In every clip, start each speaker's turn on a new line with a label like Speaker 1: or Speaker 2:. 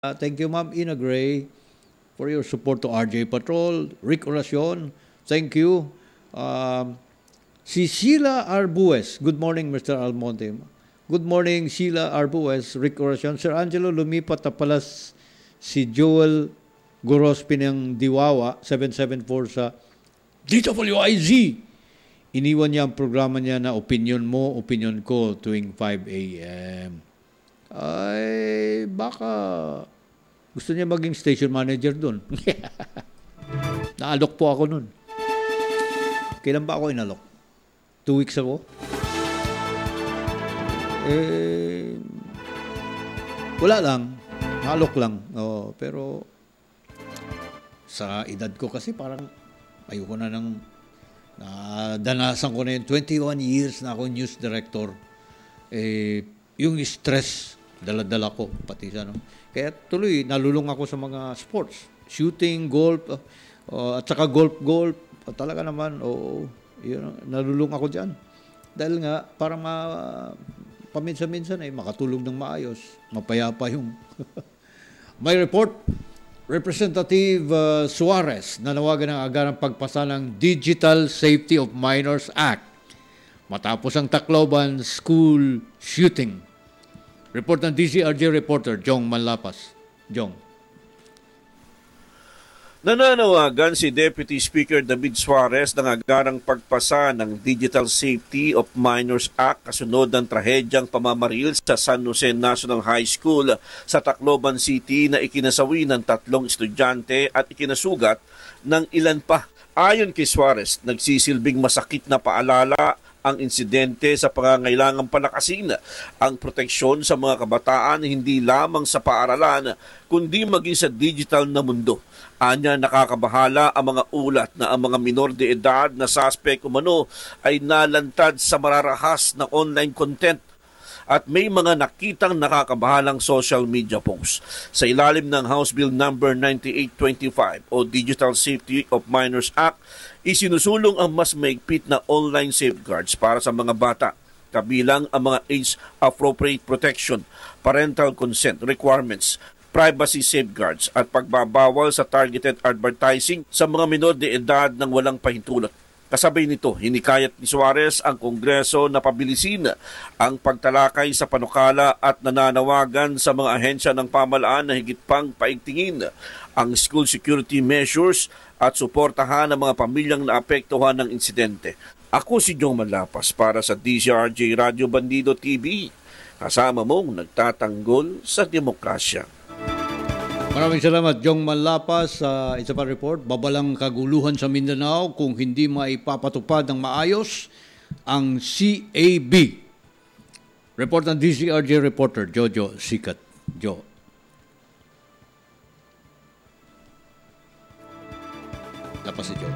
Speaker 1: Thank you, Ma'am Ina Gray, for your support to RJ Patrol. Rick Oracion, thank you. Um, si Sheila Arbues, good morning, Mr. Almonte. Good morning, Sheila Arbues, Rick Oracion. Sir Angelo, lumipat na pala si Joel Gorospi ng Diwawa, 774 sa DWIZ. Iniwan niya ang programa niya na opinion mo, opinion ko tuwing 5 a.m. Ay, baka gusto niya maging station manager doon. Naalok po ako noon. Kailan ba ako inalok? 2 weeks ago? Wala lang. Naalok lang. Oh, pero sa edad ko kasi parang ayoko na nang danasan ko na yun. 21 years na ako news director. Yung stress, dala-dala ko pati sa Kaya tuloy, nalulung ako sa mga sports. Shooting, golf, at saka golf. Talaga naman, nalulung ako dyan. Dahil nga, para paminsan-minsan makatulog ng maayos. Mapayapa yung... May report, Representative Suarez, nanawagan ng agarang pagpasa ng Digital Safety of Minors Act matapos ang Tacloban school shooting. Report ng DCRJ reporter, Jong Manlapas. Jong.
Speaker 2: Nananawagan si Deputy Speaker David Suarez ng agarang pagpasa ng Digital Safety of Minors Act kasunod ng trahedyang pamamaril sa San Jose National High School sa Tacloban City na ikinasawi ng 3 estudyante at ikinasugat ng ilan pa. Ayon kay Suarez, nagsisilbing masakit na paalala ang insidente sa pangangailangang palakasin ang proteksyon sa mga kabataan hindi lamang sa paaralan kundi maging sa digital na mundo. Anya, nakakabahala ang mga ulat na ang mga minor de edad na suspect umano ay nalantad sa mararahas na online content at may mga nakitang nakakabahalang social media posts. Sa ilalim ng House Bill number 9825 o Digital Safety of Minors Act, isinusulong ang mas maigpit na online safeguards para sa mga bata, kabilang ang mga age-appropriate protection, parental consent requirements, privacy safeguards at pagbabawal sa targeted advertising sa mga minor de edad ng walang pahintulot. Kasabay nito, hinikayat ni Suarez ang Kongreso na pabilisin ang pagtalakay sa panukala at nananawagan sa mga ahensya ng pamahalaan na higit pang paigtingin ang school security measures at suportahan ang mga pamilyang naapektuhan ng insidente. Ako si Jong Manlapas para sa DCRJ Radio Bandido TV. Kasama mong nagtatanggol sa demokrasya.
Speaker 1: Maraming salamat, Jong Manlapas. Isa pa report, babalang kaguluhan sa Mindanao kung hindi maipapatupad ng maayos ang CAB. Report ng DCRJ reporter, Jojo Sikat. Jo. Lapas si Jo.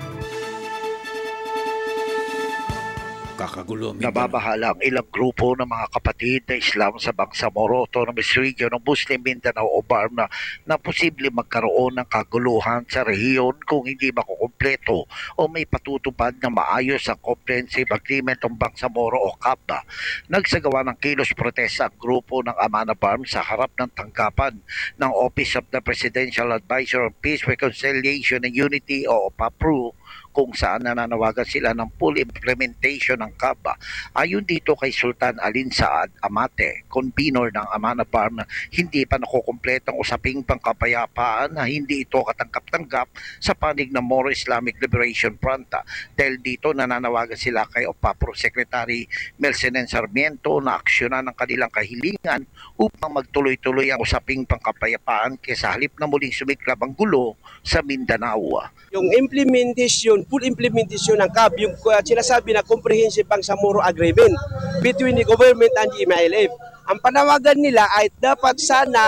Speaker 1: Kakagulo.
Speaker 3: Nababahala ang ilang grupo ng mga kapatid na Islam sa Bangsamoro Autonomous Region ng Muslim Mindanao o BARM na posible magkaroon ng kaguluhan sa rehiyon kung hindi makukumpleto o may patutupad na maayos ang Comprehensive Agreement ng Bangsamoro o CAB. Nagsagawa ng kilos protesta ang grupo ng Amana BARM sa harap ng tanggapan ng Office of the Presidential Advisor on Peace, Reconciliation and Unity o OPAPRU kung saan nananawagan sila ng full implementation ng CAB. Ayon dito kay Sultan Alin Saad Amate, convenor ng Amana BARM, hindi pa nakukumpleto ang usaping pangkapayapaan na hindi ito katanggap-tanggap sa panig ng Moro Islamic Liberation Front. Dahil dito nananawagan sila kay OPAPRO Secretary Melcenen Sarmiento na aksyonan ang kanilang kahilingan upang magtuloy-tuloy ang usaping pangkapayapaan kaysa halip na muling sumiklab ang gulo sa Mindanao.
Speaker 4: Yung implementation, full implementation ng CAB, yung sinasabi na Comprehensive Bangsamoro Agreement between the government and the MILF. Ang panawagan nila ay dapat sana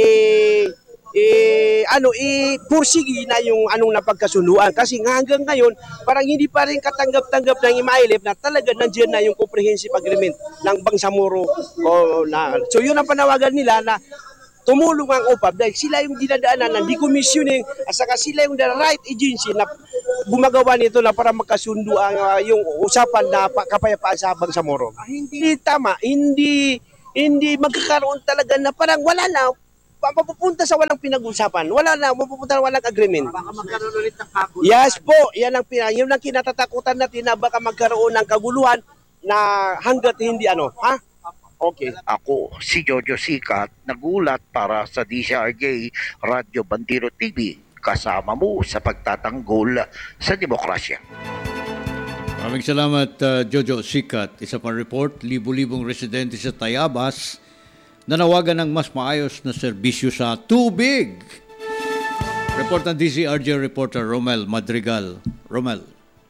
Speaker 4: pursigi na yung anong napagkasunduan kasi hanggang ngayon parang hindi pa rin katanggap-tanggap ng MILF na talaga nandiyan na yung Comprehensive Agreement ng Bangsamoro. So yun ang panawagan nila na tumulong ang OPAP dahil sila yung dinadaanan ng decommissioning at saka sila yung the right agency na gumagawa nito na para magkasundo ang yung usapan na kapayapaan sa Bangsamoro. Hindi tama, hindi magkakaroon talaga na parang wala na mapupunta sa walang pinag-usapan. Wala na, mapupunta na walang agreement.
Speaker 5: Baka magkaroon ulit ng kagulo.
Speaker 4: Yes po, yun ang kinatatakutan natin na baka magkaroon ng kaguluhan na hanggat hindi ano, ha? Okay.
Speaker 3: Ako, si Jojo Sikat, nagulat para sa DCRJ Radyo Bandiro TV. Kasama mo sa pagtatanggol sa demokrasya.
Speaker 1: Maraming salamat, Jojo Sikat. Isa pang report, libu-libong residente sa Tayabas nanawagan ng mas maayos na serbisyo sa tubig. Report ng DCRJ reporter Romel Madrigal. Romel.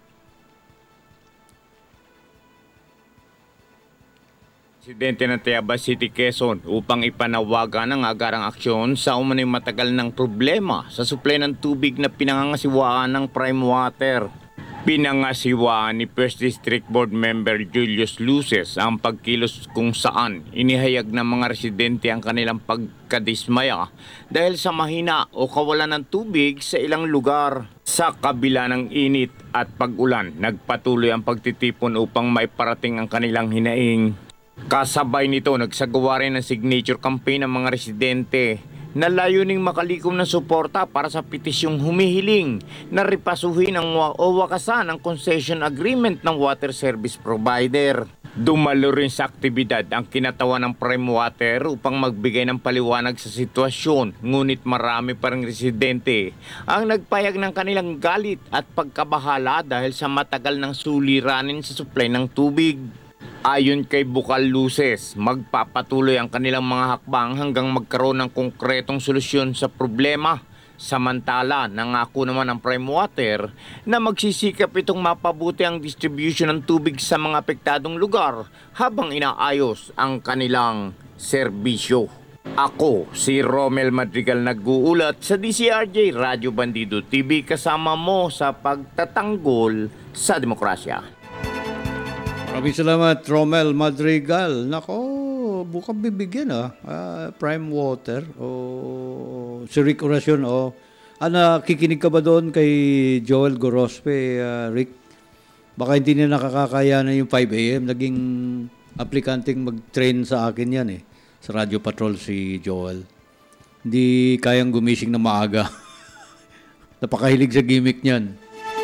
Speaker 6: Presidente ng Tayabas City, Quezon upang ipanawagan ang agarang aksyon sa umano'y matagal ng problema sa supply ng tubig na pinangangasiwaan ng Prime Water. Pinangasiwaan ni First District Board Member Julius Luces ang pagkilos kung saan inihayag ng mga residente ang kanilang pagkadismaya dahil sa mahina o kawalan ng tubig sa ilang lugar. Sa kabila ng init at pag-ulan, nagpatuloy ang pagtitipon upang maiparating ang kanilang hinaing. Kasabay nito, nagsagawa rin ng signature campaign ng mga residente na layuning makalikom ng suporta para sa petisyong humihiling na ripasuhin o wakasan ang concession agreement ng water service provider. Dumalo rin sa aktibidad ang kinatawan ng Prime Water upang magbigay ng paliwanag sa sitwasyon, ngunit marami pa ring residente ang nagpayag ng kanilang galit at pagkabahala dahil sa matagal ng suliranin sa supply ng tubig. Ayon kay Bukal Luces, magpapatuloy ang kanilang mga hakbang hanggang magkaroon ng konkretong solusyon sa problema. Samantala, nangako naman ang Prime Water na magsisikap itong mapabuti ang distribution ng tubig sa mga apektadong lugar habang inaayos ang kanilang serbisyo. Ako, si Romel Madrigal nag-uulat sa DCRJ Radyo Bandido TV kasama mo sa pagtatanggol sa demokrasya.
Speaker 1: Maraming salamat, Romel Madrigal. Nako, bukang bibigyan Prime Water o si Rick Oracion o kikinig ka ba doon kay Joel Gorospe, Rick? Baka hindi na nakakakayanan yung 5 a.m. Naging aplikanteng mag-train sa akin yan sa Radio Patrol si Joel. Hindi kayang gumising na maaga. Napakahilig sa gimmick niyan.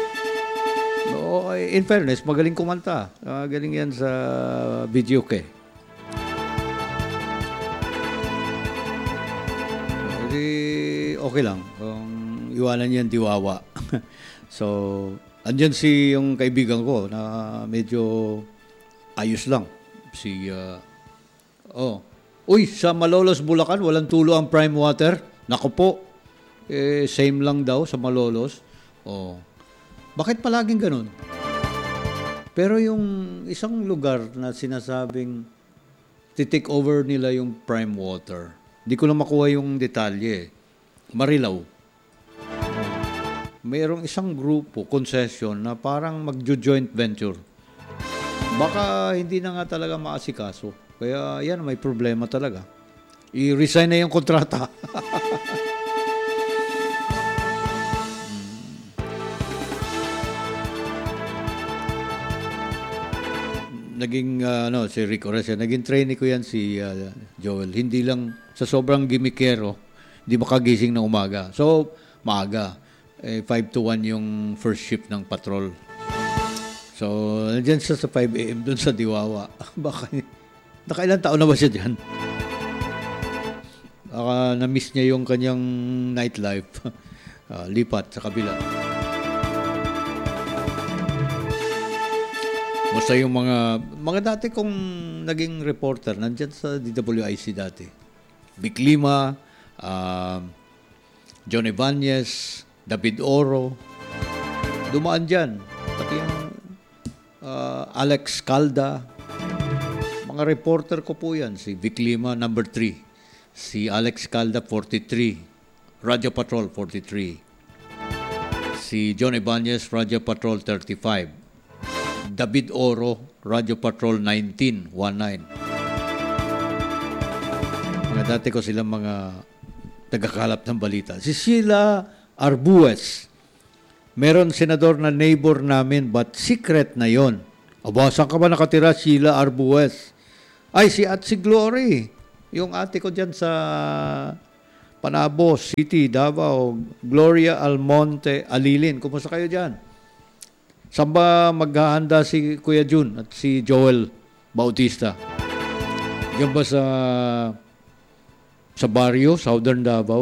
Speaker 1: In fairness, magaling kumanta. Galing yan sa video ke. Okay lang. Kung iwanan yan, diwawa. So, andyan yung kaibigan ko na medyo ayos lang. Sa Malolos, Bulacan, walang tulo ang Prime Water. Naku po. Same lang daw sa Malolos. Bakit palaging ganun? Pero yung isang lugar na sinasabing titake over nila yung Prime Water, hindi ko na makuha yung detalye. Marilao. Mayroong isang grupo, concession, na parang magjo-joint venture. Baka hindi na nga talaga maasikaso. Kaya yan, may problema talaga. I-resign na yung kontrata. Naging si Rick Oracion, naging trainee ko yan si Joel. Hindi lang sa sobrang gimmickero, hindi makagising ng umaga. So, maaga. 5 to 1 yung first shift ng patrol. So, nandiyan siya sa 5 a.m. doon sa Diwawa. Baka, nakailan taon na ba siya dyan? Na-miss niya yung kanyang nightlife. Lipat sa kabila. Basta yung mga dati kong naging reporter, nandyan sa DWIC dati. Vic Lima, John Ibanez, David Oro, dumaan dyan. Pati yung Alex Calda. Mga reporter ko po yan. Si Vic Lima, number 3. Si Alex Calda, 43. Radio Patrol, 43. Si John Ibanez, Radio Patrol, 35. David Oro, Radio Patrol 19, 19. Mga dati ko silang mga tagakalap ng balita. Si Sheila Arbues, meron senador na neighbor namin but secret na yon. Aba, saan ka ba nakatira, Sheila Arbues? Ay, si Glory. Yung ate ko dyan sa Panabo City, Davao, Gloria Almonte, Alilin. Kumusta kayo dyan? Saan ba maghahanda si Kuya Jun at si Joel Bautista? Diyan ba sa barrio, Southern Davao?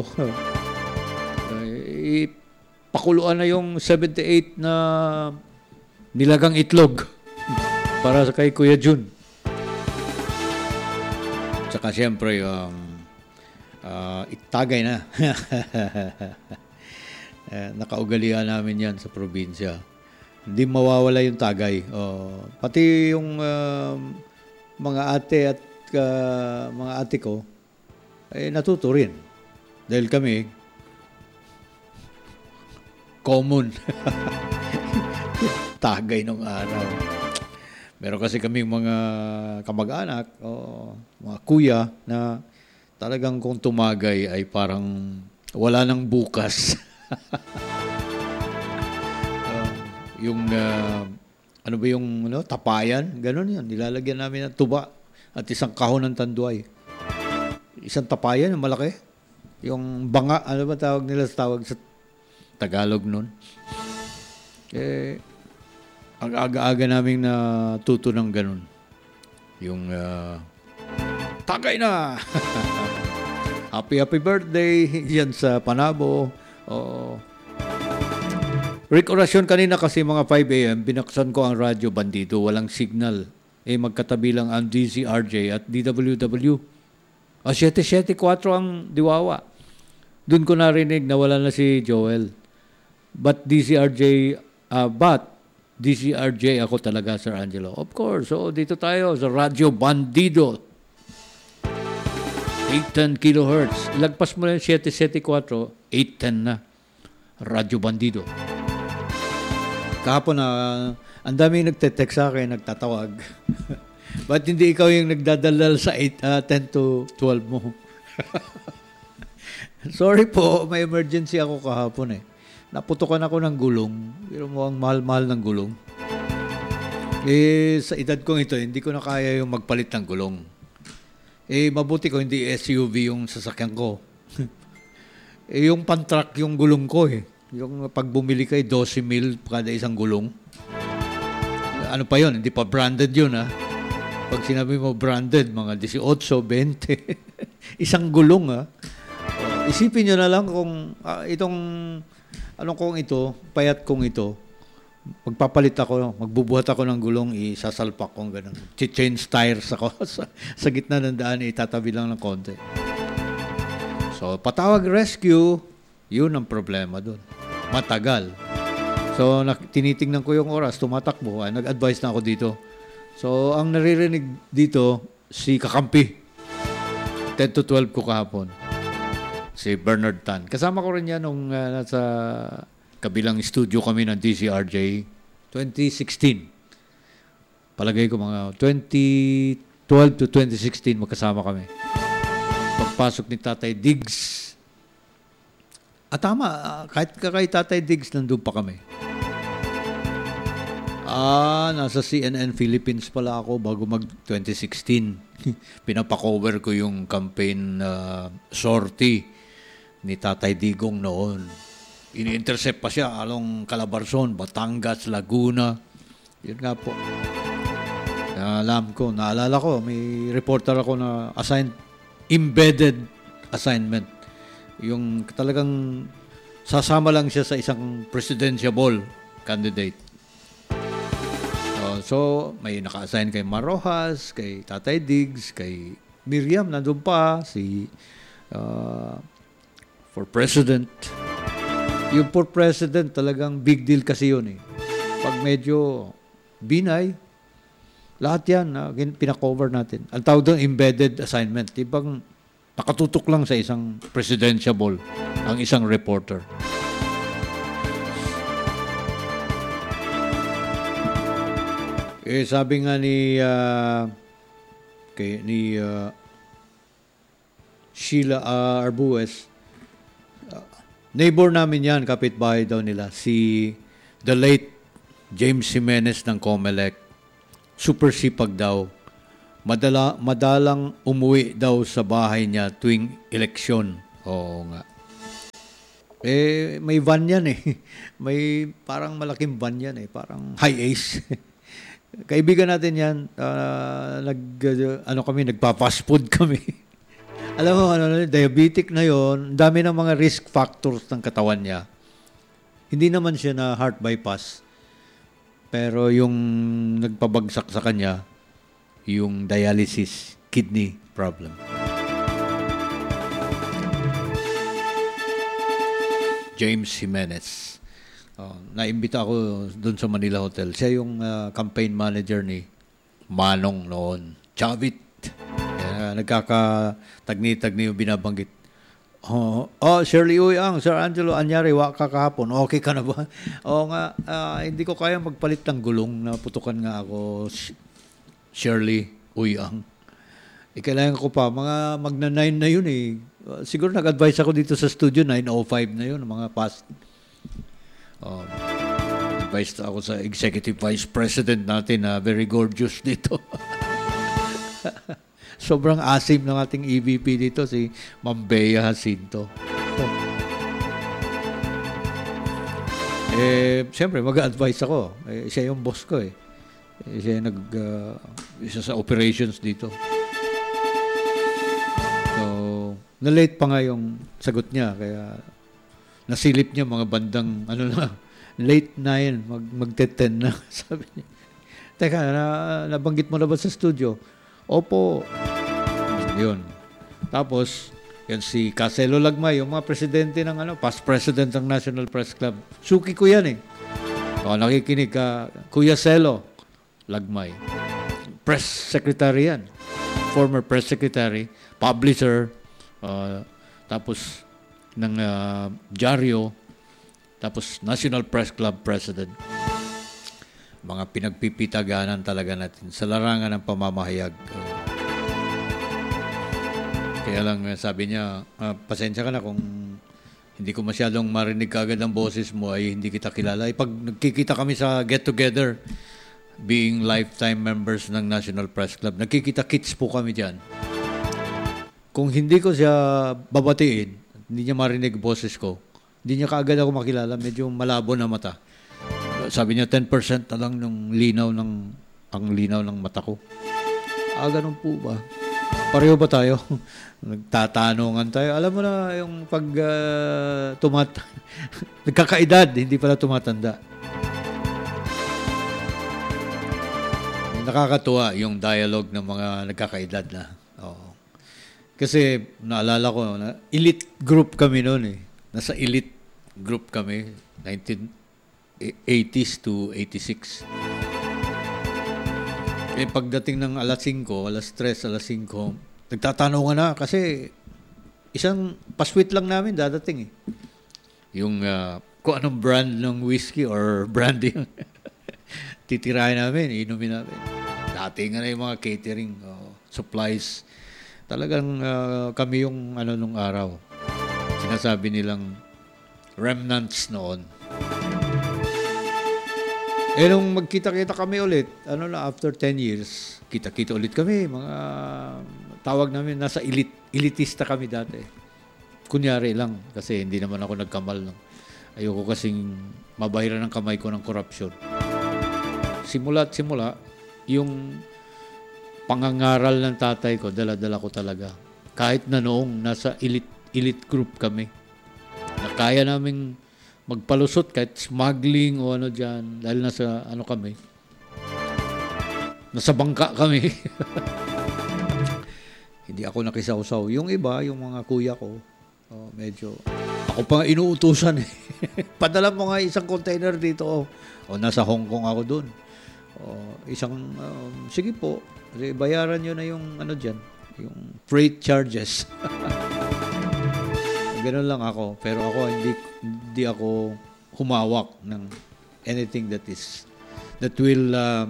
Speaker 1: Pakuluan na yung 78 na nilagang itlog para sa kay Kuya Jun. Tsaka siyempre, itagay na. Nakaugalian namin yan sa probinsya. Hindi mawawala yung tagay. Pati yung mga ate at mga ate ko, natuto rin. Dahil kami, common. Tagay nung araw. Meron kasi kaming mga kamag-anak, mga kuya, na talagang kung tumagay ay parang wala nang bukas. Yung, ano ba yung tapayan, gano'n yan. Nilalagyan namin ng tuba at isang kahon ng tanduay. Isang tapayan, yung malaki. Yung banga, ano ba tawag nila sa Tagalog nun? Ang aga-aga naming natuto ng ganun. Yung, tagay na! Happy birthday! Yan sa Panabo. Rick Orasyon, kanina kasi mga 5 a.m., binaksan ko ang radyo Bandido. Walang signal. Magkatabi lang ang DZRJ at DWW. 774 ang Diwawa. Doon ko narinig na wala na si Joel. But DZRJ ako talaga, Sir Angelo. Of course. So, dito tayo sa Radyo Bandido. 810 kHz. Ilagpas mo lang 774, 810 na. Radyo Bandido. Kahapon ang daming nagte-text sa akin, nagtatawag. Ba't hindi ikaw yung nagdadalal sa 10 to 12 mo? Sorry po, may emergency ako kahapon Naputukan ako ng gulong. Pero mo ang mahal-mahal ng gulong. Sa edad kong ito, hindi ko na kaya yung magpalit ng gulong. Mabuti ko hindi SUV yung sasakyan ko. Yung pan-truck yung gulong ko Yung pag bumili kayo, 12,000 kada isang gulong. Ano pa yon? Hindi pa branded yun Pag sinabi mo branded, mga 18, 20. Isang gulong Isipin nyo na lang kung itong payat kong ito, magpapalit ako, magbubuhat ako ng gulong, isasalpak kong gano'n. Change tires ako sa gitna ng daan, itatabi lang ng konti. So, patawag rescue, yun ang problema doon. Matagal. So, tinitingnan ko yung oras, tumatakbo, nag-advise na ako dito. So, ang naririnig dito, si Kakampi. 10 to 12 ko kahapon. Si Bernard Tan. Kasama ko rin yan nung nasa kabilang studio kami ng DCRJ 2016. Palagay ko mga 2012 to 2016 magkasama kami. Pagpasok ni Tatay Diggs. Tama, kahit kay Tatay Diggs nandun pa kami. Nasa CNN Philippines pala ako bago mag 2016. Pinapakover ko yung campaign sortie ni Tatay Digong noon. Ini-intercept pa siya along Calabarzon, Batangas, Laguna. Yun nga po. Naalala ko, may reporter ako na embedded assignment. Yung talagang sasama lang siya sa isang presidential candidate. So, may naka-assign kay Marojas, kay Tatay Diggs, kay Miriam, nandun pa, for president. Yung for president, talagang big deal kasi yun Pag medyo binay, lahat yan, pinakover natin. Ang tawag doon, embedded assignment. Ibang nakatutok lang sa isang presidential ang isang reporter. Sabi nga ni Sheila Arbues, neighbor namin yan, kapitbahay daw nila, si the late James Jimenez ng Comelec. Super sipag daw. Madalang umuwi daw sa bahay niya tuwing eleksyon. Oo nga. May van yan eh. May parang malaking van yan eh. Parang high ace. Kaibigan natin yan. Nagpa-fast food kami. Alam mo, diabetic na yon. Dami ng mga risk factors ng katawan niya. Hindi naman siya na heart bypass. Pero yung nagpabagsak sa kanya, yung dialysis, kidney problem. James Jimenez. Naimbita ako doon sa Manila Hotel. Siya yung campaign manager ni Manong noon. Chavit. Nagkakatagni-tagni yung binabanggit. Shirley Uyang, Sir Angelo Anyari, waka kahapon. Okay ka na ba? Oo nga, hindi ko kaya magpalit ng gulong. Naputukan nga ako, Shirley Uyang. Kailangan ko pa, mga magna-9 na yun eh. Siguro nag-advise ako dito sa studio, 9:05 na yun, mga past. Advice ako sa Executive Vice President natin na very gorgeous dito. Sobrang asim ng ating EVP dito, si Ma'am Bea Jacinto. Siyempre, mag-advise ako. Siya yung boss ko eh. Siya yung isa sa operations dito. Na-late pa nga yung sagot niya, kaya nasilip niya mga bandang, late 9, magte-10 na, sabi niya. Teka, nabanggit mo na ba sa studio? Opo. Yun. Tapos, yan si Caselo Lagmay, yung mga presidente ng past president ng National Press Club. Suki ko yan eh. Nakikinig ka, Kuya Celo Lagmay. Press secretary yan. Former press secretary, publisher, tapos ng dyaryo, tapos National Press Club President. Mga pinagpipitaganan talaga natin sa larangan ng pamamahayag. Kaya lang sabi niya, pasensya ka na kung hindi ko masyadong marinig kagad ang boses mo ay hindi kita kilala. Pag nagkikita kami sa get-together, being lifetime members ng National Press Club, nagkikita-kits po kami dyan. Kung hindi ko siya babatiin, hindi niya marinig boses ko, hindi niya kaagad ako makilala, medyo malabo na mata. Sabi niya 10% na lang ng linaw ng mata ko. Ganun po ba? Pareho ba tayo? Nagtatanungan tayo. Alam mo na yung pag nagkakaedad, hindi pala tumatanda. Nakakatuwa yung dialogue ng mga nagkakaedad na. Kasi naalala ko, elite group kami noon eh. Nasa elite group kami, 1980s to 86. Pagdating ng alas 5, alas 3, alas 5, nagtatanungan na kasi isang paswit lang namin dadating eh. Yung kung anong brand ng whiskey or brandy titirahin namin, inumin namin. Dati nga na yung mga catering supplies. Talagang kami yung nung araw. Sinasabi nilang remnants noon. Nung magkita-kita kami ulit, after 10 years, kita-kita ulit kami. Mga tawag namin, nasa elitista kami dati. Kunyari lang, kasi hindi naman ako nagkamal. Ayoko kasing mabahira ng kamay ko ng korupsyon. Simula, yung pangangaral ng tatay ko, dala-dala ko talaga. Kahit na noong nasa elite group kami, na kaya naming magpalusot kahit smuggling o dyan, dahil nasa kami, nasa bangka kami. Hindi ako nakisawsaw. Yung iba, yung mga kuya ko, medyo, ako pa inuutusan eh. Padala mo nga isang container dito. Nasa Hong Kong ako doon. Sige po, bayaran nyo na yung dyan, yung freight charges. Ganun lang ako. Pero ako, hindi ako humawak ng anything that will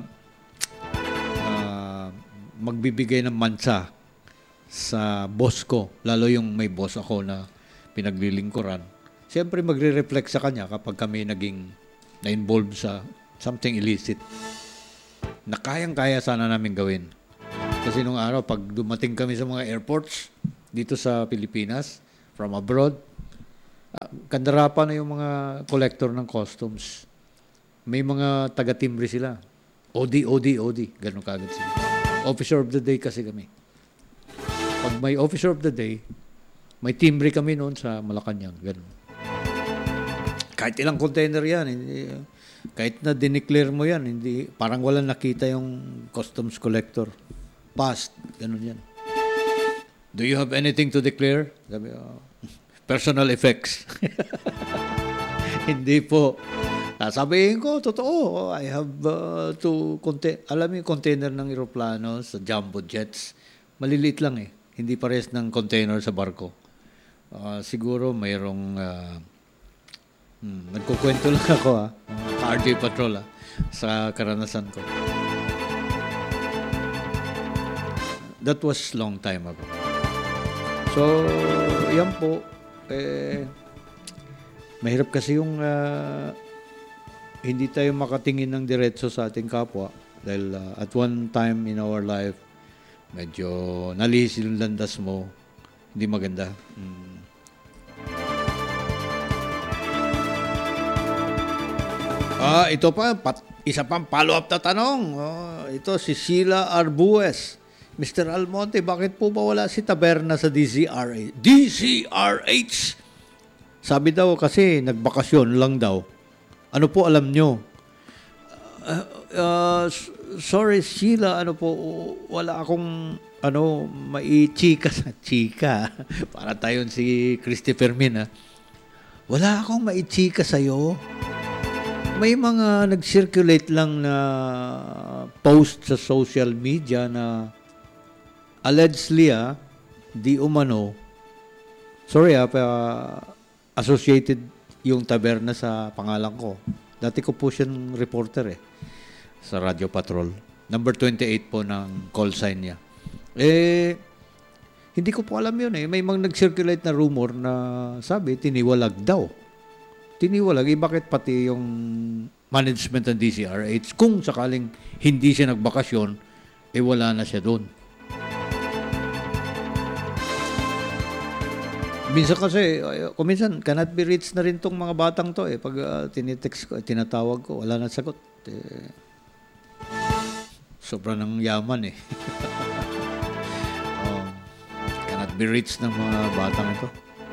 Speaker 1: magbibigay ng mansa sa boss ko. Lalo yung may boss ako na pinaglilingkuran. Siyempre, magre-reflect sa kanya kapag kami naging na-involve sa something illicit na kayang-kaya sana namin gawin. Kasi nung araw, pag dumating kami sa mga airports dito sa Pilipinas, from abroad. Kandarapan na yung mga collector ng customs. May mga taga-timbre sila. OD, ganun kagad sila. Officer of the day kasi kami. Pag may officer of the day, may timbre kami noon sa Malacanang, ganun. Kahit ilang container yan, hindi, kahit na dineclare mo yan, hindi, parang walang nakita yung customs collector. Past, ganun yan. Do you have anything to declare? Sabi, personal effects. Hindi po. Sasabihin ko, totoo, I have alam mo yung container ng eroplano sa jumbo jets, maliliit lang eh. Hindi pares ng container sa barko. Siguro mayroong, nagkukwento lang ako ka-RJ Patrol sa karanasan ko. That was long time ago. So, yan po, mahirap kasi yung hindi tayo makatingin ng diretso sa ating kapwa dahil at one time in our life, medyo nalihis yung landas mo, hindi maganda. Ito pa, isa pang follow-up na tanong. Ito si Sheila Arbues. Mr. Almonte, bakit po ba wala si Taberna sa DCRH? DCRH! Sabi daw kasi nagbakasyon lang daw. Ano po alam nyo? Sorry Sheila, wala akong maichika sa chika. Para tayon si Christopher Min. Wala akong maichika sa'yo. May mga nag-circulate lang na post sa social media na allegedly, di umano, sorry associated yung Taberna sa pangalan ko. Dati ko po siyang reporter sa Radio Patrol. Number 28 po ng call sign niya. Hindi ko po alam yun May mga nag-circulate na rumor na sabi, tiniwalag daw. Tiniwalag, bakit pati yung management ng DCRH, kung sakaling hindi siya nagbakasyon, wala na siya doon. Minsan kasi, kuminsan, cannot be reached na rin tong mga batang to Pag tinitext ko, tinatawag ko, wala na sagot. Sobrang ng yaman cannot be reached ng mga batang ito.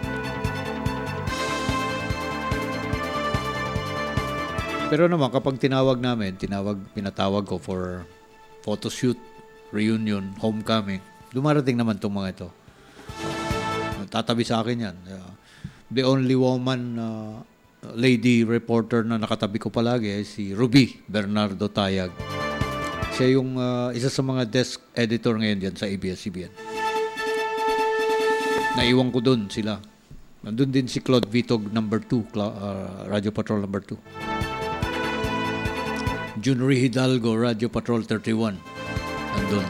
Speaker 1: Pero naman, kapag tinawag namin, pinatawag ko for photoshoot, reunion, homecoming, dumarating naman itong mga ito. Tatabi sa akin yan. The only woman, lady reporter na nakatabi ko palagi ay si Ruby Bernardo Tayag. Siya yung isa sa mga desk editor ngayon dyan sa ABS-CBN. Naiwan ko doon sila. Nandun din si Claude Vitog, number 2, Radio Patrol number 2. Junry Hidalgo, Radio Patrol 31. Nandun.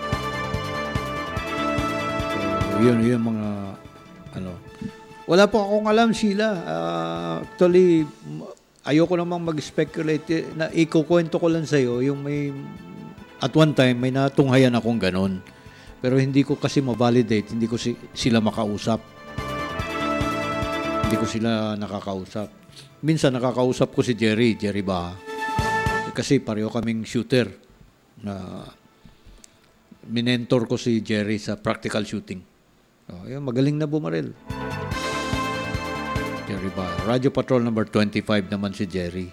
Speaker 1: So, yun mga wala po akong alam, Sheila. Actually, ayoko namang mag-speculate. Ikukwento ko lang sa'yo, yung at one time, may natunghayan akong ganon. Pero hindi ko kasi ma-validate, hindi ko sila makausap. Hindi ko sila nakakausap. Minsan nakakausap ko si Jerry Baha. Kasi pareho kaming shooter. Minentor ko si Jerry sa practical shooting. Magaling na bumaril. Jerry Baha. Radio Patrol number 25 naman si Jerry.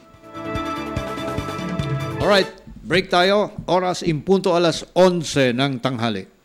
Speaker 1: Alright, break tayo. Oras impunto 11:00 ng tanghali.